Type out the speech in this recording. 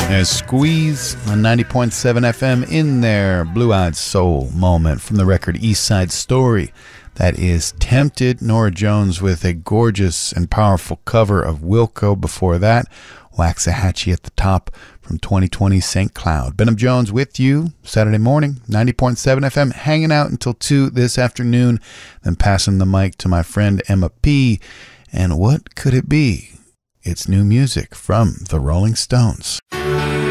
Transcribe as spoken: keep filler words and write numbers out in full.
There's Squeeze on ninety point seven F M in their Blue-Eyed Soul moment from the record East Side Story. That is Tempted. Norah Jones with a gorgeous and powerful cover of Wilco before that. Waxahachie at the top from twenty twenty Saint Cloud. Benham Jones with you Saturday morning, ninety point seven F M, hanging out until two this afternoon, then passing the mic to my friend Emma P. And what could it be? It's new music from the Rolling Stones.